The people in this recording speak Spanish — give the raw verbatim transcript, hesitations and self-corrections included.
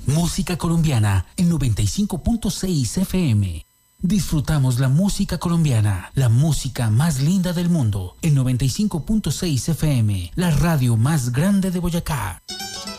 Música colombiana en noventa y cinco punto seis F M. Disfrutamos la música colombiana, la música más linda del mundo, en noventa y cinco punto seis F M, la radio más grande de Boyacá.